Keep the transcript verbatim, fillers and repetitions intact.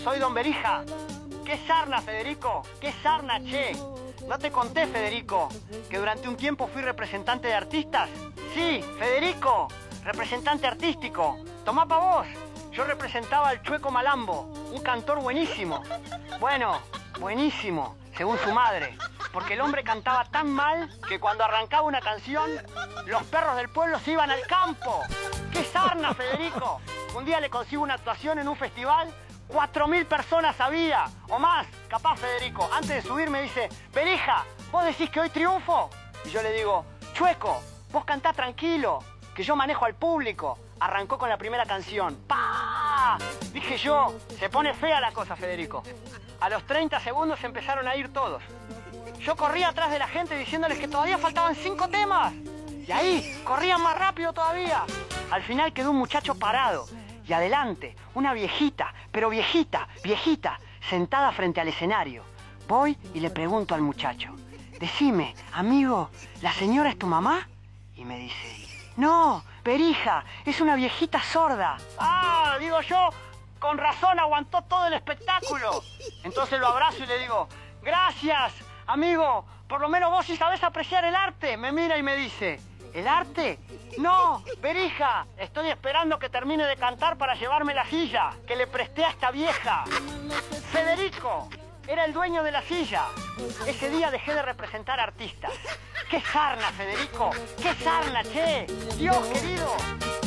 Soy Don Berija. ¿Qué sarna, Federico? ¿Qué sarna, che? ¿No te conté, Federico, que durante un tiempo fui representante de artistas? Sí, Federico, representante artístico. Tomá pa' vos. Yo representaba al Chueco Malambo, un cantor buenísimo. Bueno, buenísimo, según su madre. Porque el hombre cantaba tan mal que cuando arrancaba una canción, los perros del pueblo se iban al campo. ¡Qué sarna, Federico! Un día le consigo una actuación en un festival, cuatro mil personas había, o más, capaz, Federico. Antes de subir me dice, Berija, ¿vos decís que hoy triunfo? Y yo le digo, Chueco, vos cantá tranquilo, que yo manejo al público. Arrancó con la primera canción. ¡Pah! Dije yo, se pone fea la cosa, Federico. A los treinta segundos empezaron a ir todos. Yo corría atrás de la gente diciéndoles que todavía faltaban cinco temas. Y ahí, corrían más rápido todavía. Al final quedó un muchacho parado. Y adelante, una viejita, pero viejita, viejita, sentada frente al escenario. Voy y le pregunto al muchacho, decime, amigo, ¿la señora es tu mamá? Y me dice, no, Berija, es una viejita sorda. Ah, digo yo, con razón aguantó todo el espectáculo. Entonces lo abrazo y le digo, gracias, amigo, por lo menos vos sí sabés apreciar el arte. Me mira y me dice, ¿el arte? No, Berija, estoy esperando que termine de cantar para llevarme la silla que le presté a esta vieja. Federico era el dueño de la silla. Ese día dejé de representar artistas. ¡Qué sarna, Federico! ¡Qué sarna, che! ¡Dios querido!